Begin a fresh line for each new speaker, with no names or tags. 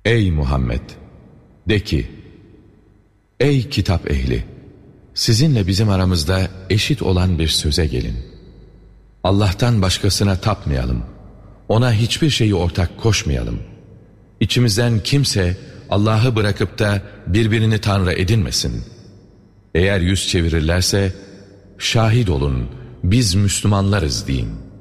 Ey Muhammed! De ki, ey kitap ehli! Sizinle bizim aramızda eşit olan bir söze gelin. Allah'tan başkasına tapmayalım. Ona hiçbir şeyi ortak koşmayalım. İçimizden kimse Allah'ı bırakıp da birbirini tanrı edinmesin. Eğer yüz çevirirlerse, şahit olun biz Müslümanlarız deyin.